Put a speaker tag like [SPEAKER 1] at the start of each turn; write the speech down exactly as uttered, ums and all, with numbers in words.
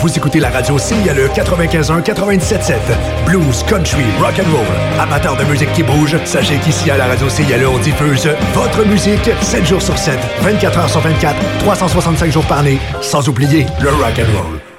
[SPEAKER 1] Vous écoutez la radio C I L E quatre-vingt-quinze un quatre-vingt-dix-sept sept. Blues, country, rock and roll. Amateurs de musique qui bouge, sachez qu'ici à la radio C I L E, on diffuse votre musique sept jours sur sept, vingt-quatre heures sur vingt-quatre, trois cent soixante-cinq jours par année, sans oublier le rock and roll.